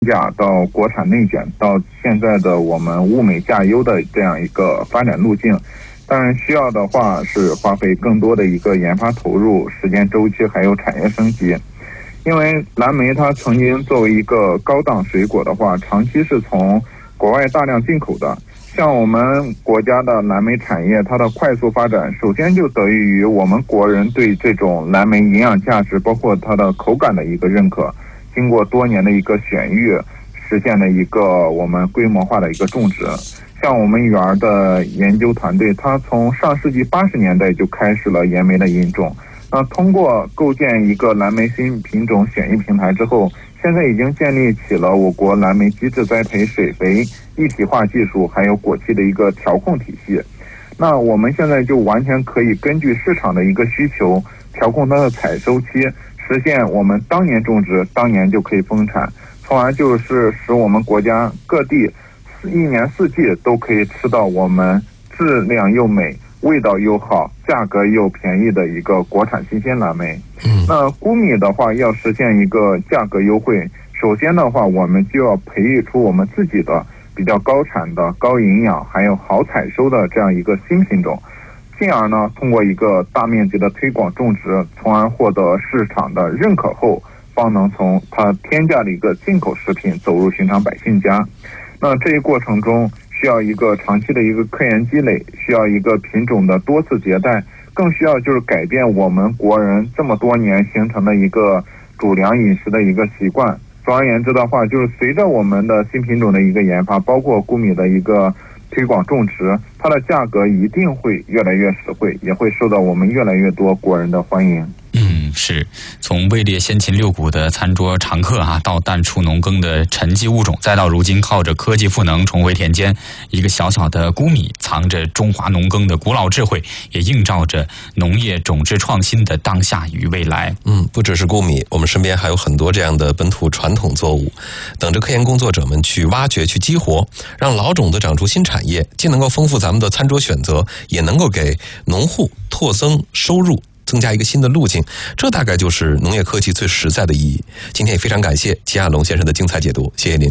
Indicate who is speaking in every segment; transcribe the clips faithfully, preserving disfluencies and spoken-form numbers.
Speaker 1: 价到国产内卷到现在的我们物美价优的这样一个发展路径，当然需要的话是花费更多的一个研发投入、时间周期还有产业升级。因为蓝莓它曾经作为一个高档水果的话，长期是从国外大量进口的。像我们国家的蓝莓产业，它的快速发展，首先就得益于我们国人对这种蓝莓营养价值，包括它的口感的一个认可。经过多年的一个选育，实现了一个我们规模化的一个种植。像我们园的研究团队，它从上世纪八十年代就开始了岩莓的引种。那通过构建一个蓝莓新品种选育平台之后，现在已经建立起了我国蓝莓机制栽培、水肥一体化技术，还有果期的一个调控体系。那我们现在就完全可以根据市场的一个需求，调控它的采收期，实现我们当年种植，当年就可以丰产，从而就是使我们国家各地一年四季都可以吃到我们质量又美、味道又好、价格又便宜的一个国产新鲜蓝莓。嗯，那钴米的话，要实现一个价格优惠，首先的话，我们就要培育出我们自己的比较高产的、高营养还有好采收的这样一个新品种。进而呢，通过一个大面积的推广种植，从而获得市场的认可后，方能从它天价的一个进口食品走入寻常百姓家。那这一过程中需要一个长期的一个科研积累，需要一个品种的多次迭代，更需要就是改变我们国人这么多年形成的一个主粮饮食的一个习惯。总而言之的话，就是随着我们的新品种的一个研发，包括钴米的一个推广种植，它的价格一定会越来越实惠，也会受到我们越来越多国人的欢迎。
Speaker 2: 嗯，是从位列先秦六谷的餐桌常客啊，到淡出农耕的沉寂物种，再到如今靠着科技赋能重回田间，一个小小的钴米藏着中华农耕的古老智慧，也映照着农业种质创新的当下与未来。
Speaker 3: 嗯，不只是钴米，我们身边还有很多这样的本土传统作物，等着科研工作者们去挖掘、去激活，让老种子长出新产业，既能够丰富咱们的餐桌选择，也能够给农户拓增收入，增加一个新的路径，这大概就是农业科技最实在的意义。今天也非常感谢齐亚龙先生的精彩解读，谢谢您。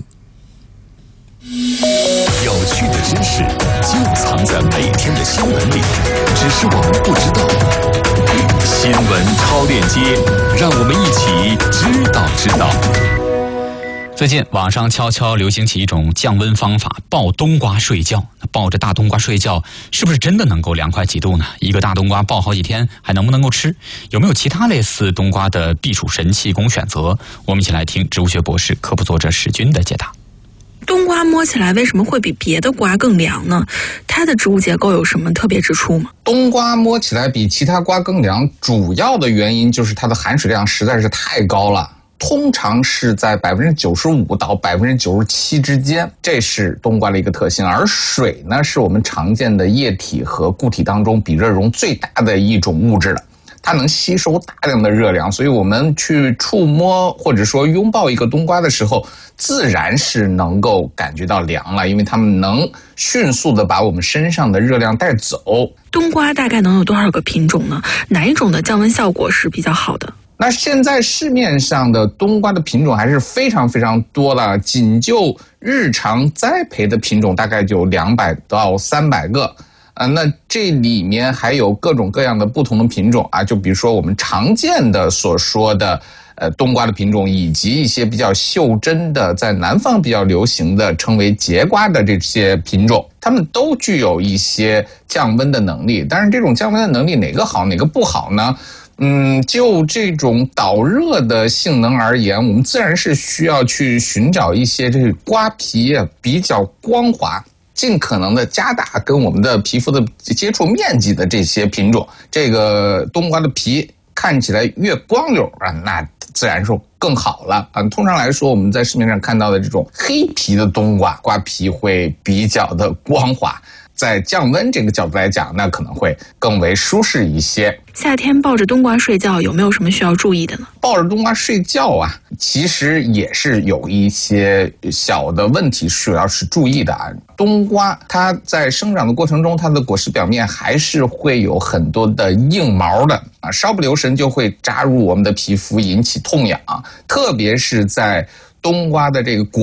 Speaker 4: 有趣的知识就藏在每天的新闻里，只是我们不知道。新闻超链接，让我们一起知道知道。
Speaker 2: 最近网上悄悄流行起一种降温方法，抱冬瓜睡觉。抱着大冬瓜睡觉，是不是真的能够凉快几度呢？一个大冬瓜抱好几天，还能不能够吃？有没有其他类似冬瓜的避暑神器供选择？我们一起来听植物学博士、科普作者史军的解答。
Speaker 5: 冬瓜摸起来为什么会比别的瓜更凉呢？它的植物结构有什么特别之处吗？
Speaker 6: 冬瓜摸起来比其他瓜更凉，主要的原因就是它的含水量实在是太高了。通常是在百分之九十五到百分之九十七之间，这是冬瓜的一个特性。而水呢，是我们常见的液体和固体当中比热容最大的一种物质了，它能吸收大量的热量，所以我们去触摸或者说拥抱一个冬瓜的时候，自然是能够感觉到凉了，因为它们能迅速的把我们身上的热量带走。
Speaker 5: 冬瓜大概能有多少个品种呢？哪一种的降温效果是比较好的？
Speaker 6: 那现在市面上的冬瓜的品种还是非常非常多了，仅就日常栽培的品种大概就两百到三百个。呃，那这里面还有各种各样的不同的品种啊，就比如说我们常见的所说的呃冬瓜的品种，以及一些比较袖珍的，在南方比较流行的称为节瓜的这些品种，它们都具有一些降温的能力。但是这种降温的能力哪个好哪个不好呢？嗯，就这种导热的性能而言，我们自然是需要去寻找一些这个瓜皮比较光滑，尽可能的加大跟我们的皮肤的接触面积的这些品种。这个冬瓜的皮看起来越光溜啊，那自然是更好了啊。通常来说，我们在市面上看到的这种黑皮的冬瓜，瓜皮会比较的光滑。在降温这个角度来讲，那可能会更为舒适一些。
Speaker 5: 夏天抱着冬瓜睡觉有没有什么需要注意的呢？
Speaker 6: 抱着冬瓜睡觉啊，其实也是有一些小的问题需要是注意的啊。冬瓜它在生长的过程中，它的果实表面还是会有很多的硬毛的啊，稍不留神就会扎入我们的皮肤，引起痛痒，特别是在冬瓜的这个果